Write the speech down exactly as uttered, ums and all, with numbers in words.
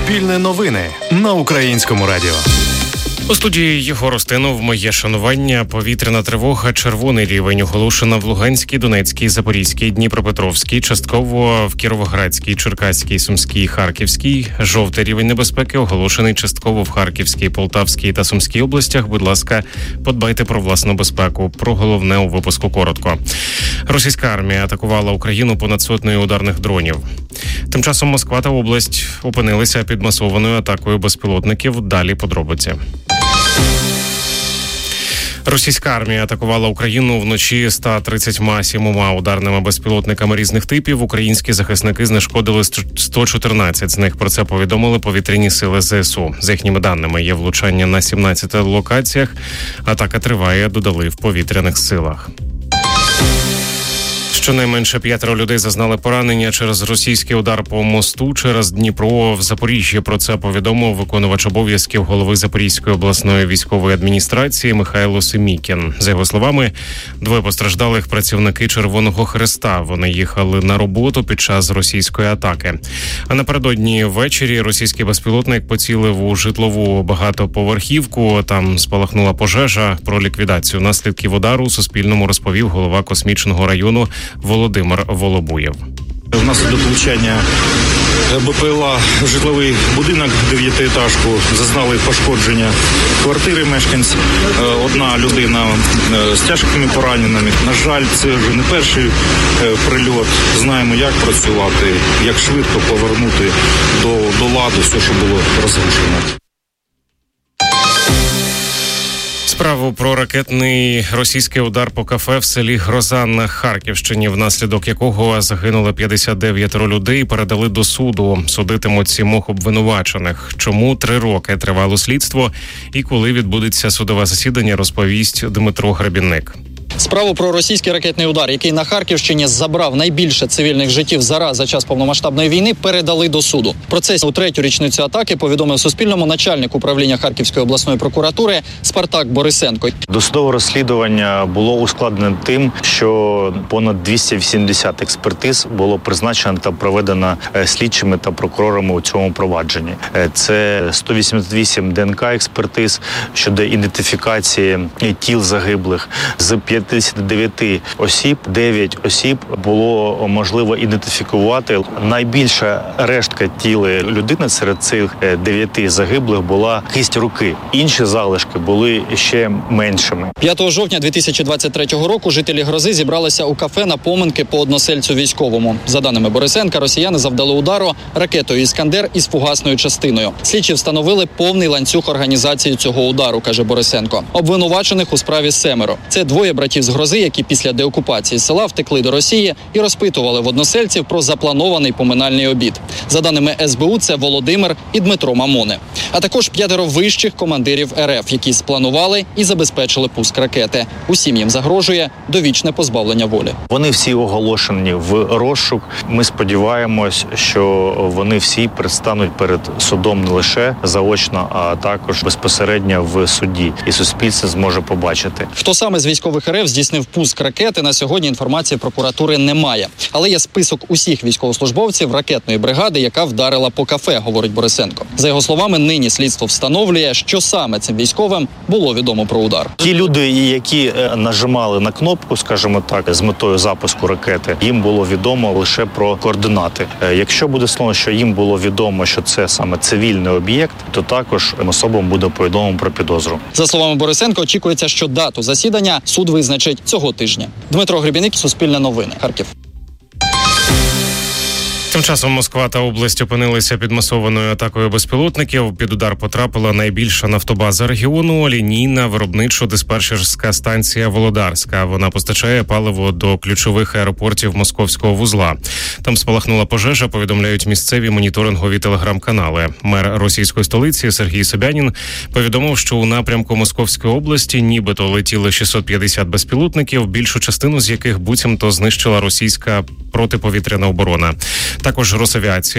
Суспільне новини на Українському радіо. У студії Єгор Устинов. Моє шанування. Повітряна тривога. Червоний рівень оголошена в Луганській, Донецькій, Запорізькій, Дніпропетровській, частково в Кіровоградській, Черкаській, Сумській, Харківській. Жовтий рівень небезпеки оголошений частково в Харківській, Полтавській та Сумській областях. Будь ласка, подбайте про власну безпеку. Про головне у випуску коротко. Російська армія атакувала Україну понад сотнею ударних дронів. Тим часом Москва та область опинилися під масованою атакою безпілотників. Далі подробиці. Російська армія атакувала Україну вночі ста тридцятьма сімома ударними безпілотниками різних типів. Українські захисники знешкодили сто чотирнадцять з них. Про це повідомили повітряні сили ЗСУ. За їхніми даними, є влучання на сімнадцяти локаціях. Атака триває, додали в повітряних силах. Щонайменше п'ятеро людей зазнали поранення через російський удар по мосту через Дніпро в Запоріжжі. Про це повідомив виконувач обов'язків голови Запорізької обласної військової адміністрації Михайло Семікін. За його словами, двоє постраждалих працівники Червоного Хреста. Вони їхали на роботу під час російської атаки. А напередодні ввечері російський безпілотник поцілив у житлову багатоповерхівку. Там спалахнула пожежа. Про ліквідацію наслідків удару Суспільному розповів голова космічного району Володимир Волобуєв. Внаслідок влучання БПЛА в житловий будинок, дев'ятиетажку, зазнали пошкодження квартири мешканців. Одна людина з тяжкими пораненнями. На жаль, це вже не перший прильот. Знаємо, як працювати, як швидко повернути до, до ладу все, що було розрушено. Справу про ракетний російський удар по кафе в селі Гроза на Харківщині, внаслідок якого загинули п'ятдесят дев'ять людей, передали до суду. Судитимуть сімох обвинувачених. Чому три роки тривало слідство і коли відбудеться судове засідання, розповість Дмитро Гребінник. Справу про російський ракетний удар, який на Харківщині забрав найбільше цивільних життів зараз за час повномасштабної війни, передали до суду. Про це у третю річницю атаки повідомив Суспільному начальник управління Харківської обласної прокуратури Спартак Борисенко. Досудове розслідування було ускладнене тим, що понад двісті вісімдесят експертиз було призначено та проведено слідчими та прокурорами у цьому провадженні. Це сто вісімдесят вісім ДНК експертиз щодо ідентифікації тіл загиблих. З п'ятдесят дев'ять осіб, дев'ять осіб було можливо ідентифікувати. Найбільша рештка тіла людини серед цих дев'яти загиблих була кисть руки. Інші залишки були ще меншими. п'ятого жовтня дві тисячі двадцять третього року жителі Грози зібралися у кафе на поминки по односельцю військовому. За даними Борисенка, росіяни завдали удару ракетою «Іскандер» із фугасною частиною. Слідчі встановили повний ланцюг організації цього удару, каже Борисенко. Обвинувачених у справі семеро. Це двоє братів з Грози, які після деокупації села втекли до Росії і розпитували в односельців про запланований поминальний обід. За даними ес бе у, це Володимир і Дмитро Мамони. А також п'ятеро вищих командирів ер еф, які спланували і забезпечили пуск ракети. Усім їм загрожує довічне позбавлення волі. Вони всі оголошені в розшук. Ми сподіваємось, що вони всі предстануть перед судом не лише заочно, а також безпосередньо в суді. І суспільство зможе побачити. Хто саме з військових ер еф здійснив пуск ракети, на сьогодні інформації прокуратури немає. Але є список усіх військовослужбовців ракетної бригади, яка вдарила по кафе, говорить Борисенко. За його словами, нині слідство встановлює, що саме цим військовим було відомо про удар. Ті люди, які нажимали на кнопку, скажімо так, з метою запуску ракети, їм було відомо лише про координати. Якщо буде слово, що їм було відомо, що це саме цивільний об'єкт, то також особам буде повідомлено про підозру. За словами Борисенко, очікується, що дату засідання суд визначить цього тижня. Дмитро Гребінник, Суспільне новини, Харків. Тим часом Москва та область опинилися під масованою атакою безпілотників. Під удар потрапила найбільша нафтобаза регіону – лінійна виробничо-диспетчерська станція Володарська. Вона постачає паливо до ключових аеропортів московського вузла. Там спалахнула пожежа, повідомляють місцеві моніторингові телеграм-канали. Мер російської столиці Сергій Собянін повідомив, що у напрямку Московської області нібито летіли шістсот п'ятдесят безпілотників, більшу частину з яких буцімто знищила російська протиповітряна оборона. Також Росавіація